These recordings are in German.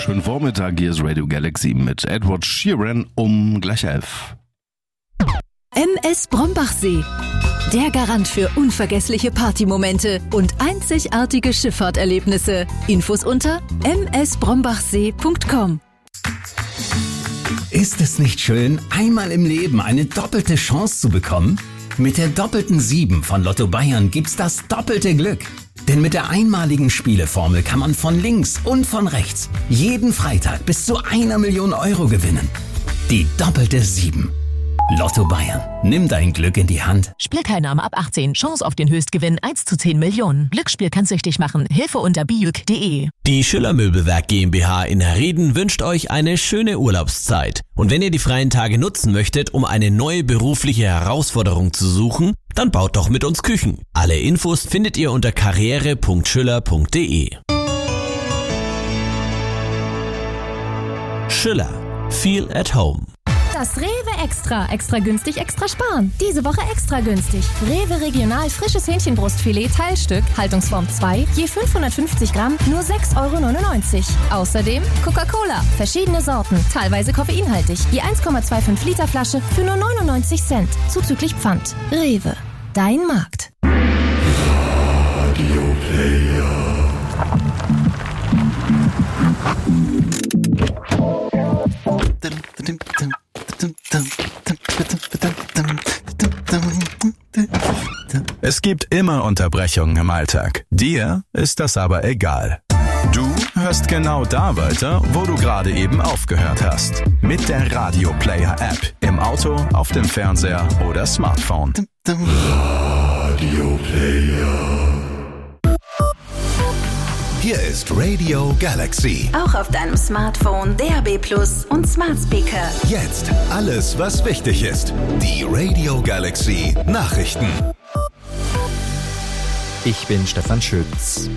wunderschönen Vormittag. Hier ist Radio Galaxy mit Edward Sheeran um gleich 11. MS Brombachsee. Der Garant für unvergessliche Partymomente und einzigartige Schifffahrterlebnisse. Infos unter msbrombachsee.com. Ist es nicht schön, einmal im Leben eine doppelte Chance zu bekommen? Mit der doppelten 7 von Lotto Bayern gibt's das doppelte Glück. Denn mit der einmaligen Spieleformel kann man von links und von rechts jeden Freitag bis zu 1 Million Euro gewinnen. Die doppelte 7. Lotto Bayern. Nimm dein Glück in die Hand. Spielteilnahme ab 18. Chance auf den Höchstgewinn 1 zu 10 Millionen. Glücksspiel kann süchtig machen. Hilfe unter biuk.de. Die Schiller Möbelwerk GmbH in Herrieden wünscht euch eine schöne Urlaubszeit. Und wenn ihr die freien Tage nutzen möchtet, um eine neue berufliche Herausforderung zu suchen, dann baut doch mit uns Küchen. Alle Infos findet ihr unter karriere.schiller.de. Schiller. Feel at home. Das Rewe Extra. Extra günstig, extra sparen. Diese Woche extra günstig. Rewe Regional frisches Hähnchenbrustfilet Teilstück, Haltungsform 2, je 550 Gramm, nur 6,99 Euro. Außerdem Coca-Cola, verschiedene Sorten, teilweise koffeinhaltig, je 1,25 Liter Flasche für nur 99 Cent, zuzüglich Pfand. Rewe, dein Markt. Radio Player. Es gibt immer Unterbrechungen im Alltag. Dir ist das aber egal. Du hörst genau da weiter, wo du gerade eben aufgehört hast. Mit der Radio Player App. Im Auto, auf dem Fernseher oder Smartphone. Radio Player. Hier ist Radio Galaxy. Auch auf deinem Smartphone, DAB+ und Smart Speaker. Jetzt alles, was wichtig ist. Die Radio Galaxy Nachrichten. Ich bin Stefan Schütz.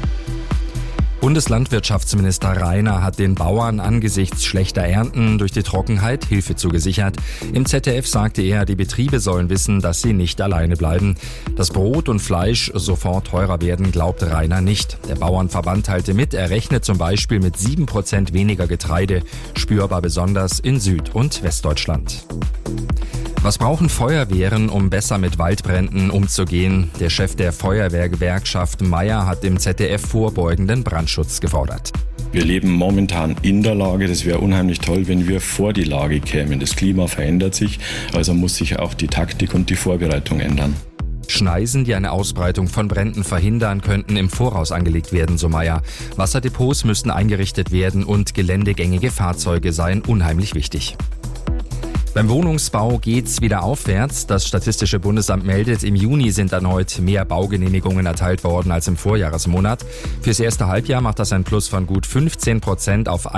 Bundeslandwirtschaftsminister Rainer hat den Bauern angesichts schlechter Ernten durch die Trockenheit Hilfe zugesichert. Im ZDF sagte er, die Betriebe sollen wissen, dass sie nicht alleine bleiben. Dass Brot und Fleisch sofort teurer werden, glaubt Rainer nicht. Der Bauernverband teilte mit, er rechnet zum Beispiel mit 7% weniger Getreide, spürbar besonders in Süd- und Westdeutschland. Was brauchen Feuerwehren, um besser mit Waldbränden umzugehen? Der Chef der Feuerwehrgewerkschaft Meier hat im ZDF vorbeugenden Brandschutz gefordert. Wir leben momentan in der Lage, das wäre unheimlich toll, wenn wir vor die Lage kämen. Das Klima verändert sich, also muss sich auch die Taktik und die Vorbereitung ändern. Schneisen, die eine Ausbreitung von Bränden verhindern, könnten im Voraus angelegt werden, so Meier. Wasserdepots müssten eingerichtet werden und geländegängige Fahrzeuge seien unheimlich wichtig. Beim Wohnungsbau geht's wieder aufwärts. Das Statistische Bundesamt meldet, im Juni sind erneut mehr Baugenehmigungen erteilt worden als im Vorjahresmonat. Fürs erste Halbjahr macht das ein Plus von gut 15% auf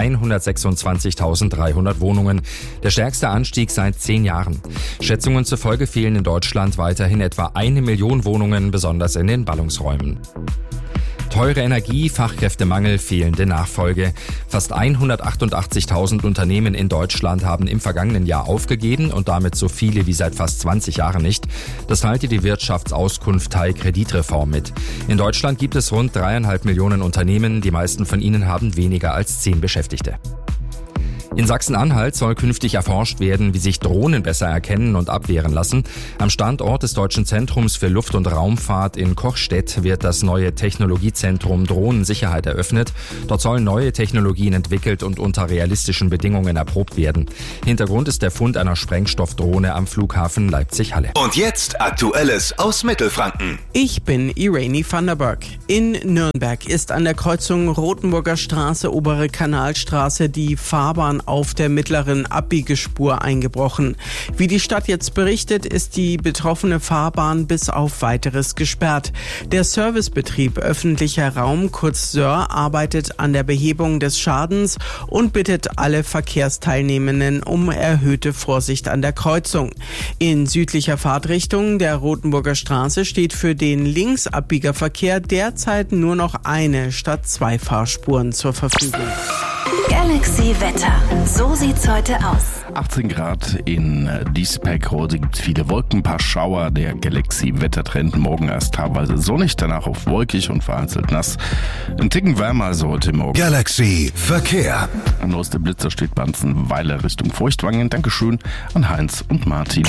126.300 Wohnungen. Der stärkste Anstieg seit 10 Jahren. Schätzungen zufolge fehlen in Deutschland weiterhin etwa 1 Million Wohnungen, besonders in den Ballungsräumen. Teure Energie, Fachkräftemangel, fehlende Nachfolge. Fast 188.000 Unternehmen in Deutschland haben im vergangenen Jahr aufgegeben und damit so viele wie seit fast 20 Jahren nicht. Das teilte die Wirtschaftsauskunft Teil Kreditreform mit. In Deutschland gibt es rund 3,5 Millionen Unternehmen. Die meisten von ihnen haben weniger als 10 Beschäftigte. In Sachsen-Anhalt soll künftig erforscht werden, wie sich Drohnen besser erkennen und abwehren lassen. Am Standort des Deutschen Zentrums für Luft- und Raumfahrt in Kochstedt wird das neue Technologiezentrum Drohnensicherheit eröffnet. Dort sollen neue Technologien entwickelt und unter realistischen Bedingungen erprobt werden. Hintergrund ist der Fund einer Sprengstoffdrohne am Flughafen Leipzig-Halle. Und jetzt Aktuelles aus Mittelfranken. Ich bin Irene van der Berg. In Nürnberg ist an der Kreuzung Rothenburger Straße, Obere Kanalstraße die Fahrbahn auf der mittleren Abbiegespur eingebrochen. Wie die Stadt jetzt berichtet, ist die betroffene Fahrbahn bis auf Weiteres gesperrt. Der Servicebetrieb öffentlicher Raum, kurz SÖR, arbeitet an der Behebung des Schadens und bittet alle Verkehrsteilnehmenden um erhöhte Vorsicht an der Kreuzung. In südlicher Fahrtrichtung der Rothenburger Straße steht für den Linksabbiegerverkehr derzeit nur noch eine statt 2 Fahrspuren zur Verfügung. Galaxy Wetter. So sieht's heute aus. 18 Grad in Diesbeck. Heute gibt es viele Wolken, ein paar Schauer. Der Galaxy-Wettertrend morgen erst teilweise sonnig, danach auf wolkig und vereinzelt nass. Ein Ticken wärmer als heute Morgen. Galaxy Verkehr. Ein neuester Blitzer steht Banzenweiler Richtung Feuchtwangen. Dankeschön an Heinz und Martin.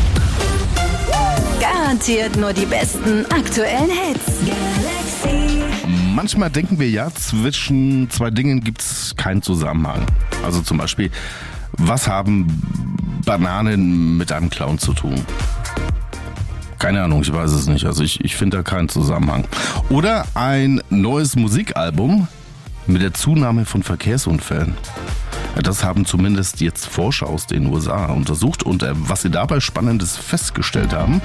Garantiert nur die besten aktuellen Hits. Galaxy. Manchmal denken wir ja, zwischen zwei Dingen gibt es keinen Zusammenhang. Also zum Beispiel, was haben Bananen mit einem Clown zu tun? Keine Ahnung, ich weiß es nicht. Also ich finde da keinen Zusammenhang. Oder ein neues Musikalbum mit der Zunahme von Verkehrsunfällen. Das haben zumindest jetzt Forscher aus den USA untersucht. Und was sie dabei Spannendes festgestellt haben,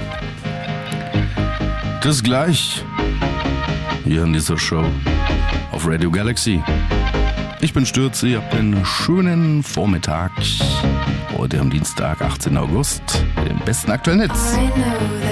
das gleich hier in dieser Show auf Radio Galaxy. Ich bin Stürz, ihr habt einen schönen Vormittag. Heute am Dienstag, 18. August, mit den besten aktuellen Hits.